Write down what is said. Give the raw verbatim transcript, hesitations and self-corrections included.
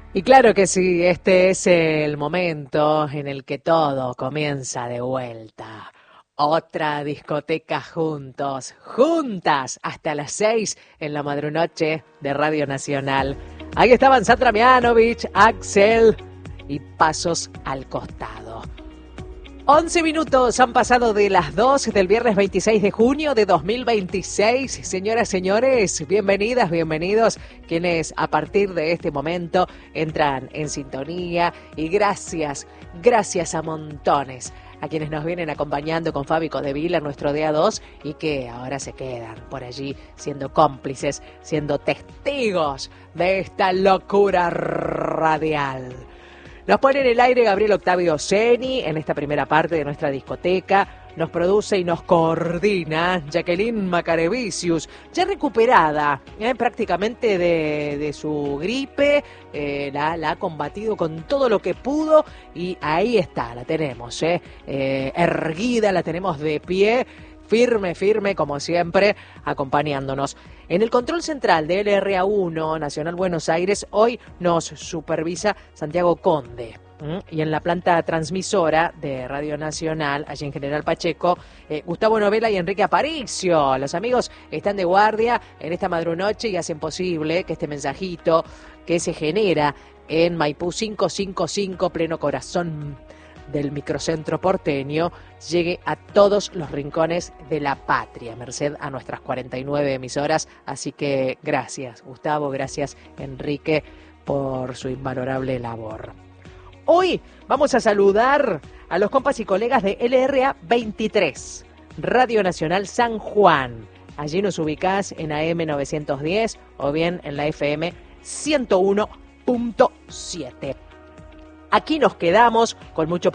Y claro que sí, este es el momento en el que todo comienza de vuelta. Otra discoteca juntos, juntas, hasta las seis en la madrunoche de Radio Nacional. Ahí estaban Sandra Mianovich, Axel y Pasos al Costado. once minutos han pasado de las dos del viernes veintiséis de junio de dos mil veintiséis. Señoras, señores, bienvenidas, bienvenidos quienes a partir de este momento entran en sintonía y gracias, gracias a montones a quienes nos vienen acompañando con Fabi Codevila en nuestro día dos y que ahora se quedan por allí siendo cómplices, siendo testigos de esta locura radial. Nos pone en el aire Gabriel Octavio Ceni en esta primera parte de nuestra discoteca. Nos produce y nos coordina Jacqueline Macarevicius, ya recuperada eh, prácticamente de, de su gripe. Eh, la, la ha combatido con todo lo que pudo y ahí está, la tenemos, eh, eh, erguida, la tenemos de pie. Firme, firme, como siempre, acompañándonos. En el control central de L R A uno, Nacional Buenos Aires, hoy nos supervisa Santiago Conde. ¿Mm? Y en la planta transmisora de Radio Nacional, allí en General Pacheco, eh, Gustavo Novela y Enrique Aparicio. Los amigos están de guardia en esta madrunoche y hacen posible que este mensajito que se genera en Maipú quinientos cincuenta y cinco, pleno corazón del microcentro porteño, llegue a todos los rincones de la patria, merced a nuestras cuarenta y nueve emisoras. Así que gracias, Gustavo, gracias, Enrique, por su invalorable labor. Hoy vamos a saludar a los compas y colegas de L R A veintitrés, Radio Nacional San Juan. Allí nos ubicás en A M novecientos diez o bien en la F M ciento uno punto siete. Aquí nos quedamos con mucho